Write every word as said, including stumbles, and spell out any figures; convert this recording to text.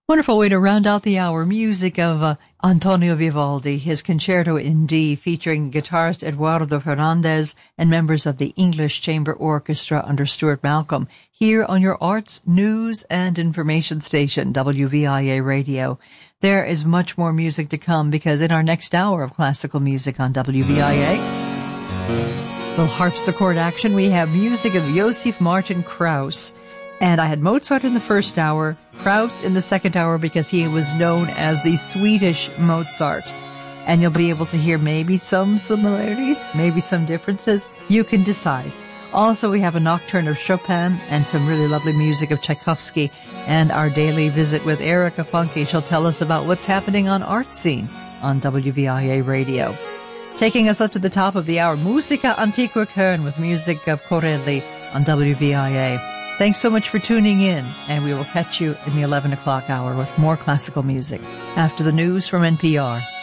Wonderful way to round out the hour. Music of uh, Antonio Vivaldi, his Concerto in D, featuring guitarist Eduardo Fernandez and members of the English Chamber Orchestra under Stuart Malcolm, here on your arts, news, and information station, W V I A Radio. There is much more music to come, because in our next hour of classical music on W V I A, little harpsichord action, we have music of Joseph Martin Krauss. And I had Mozart in the first hour, Krauss in the second hour, because he was known as the Swedish Mozart. And you'll be able to hear maybe some similarities, maybe some differences. You can decide. Also, we have a nocturne of Chopin and some really lovely music of Tchaikovsky. And our daily visit with Erica Funke. She'll tell us about what's happening on Art Scene on W V I A Radio. Taking us up to the top of the hour, Musica Antiqua Köln with music of Corelli on W V I A. Thanks so much for tuning in, and we will catch you in the eleven o'clock hour with more classical music after the news from N P R.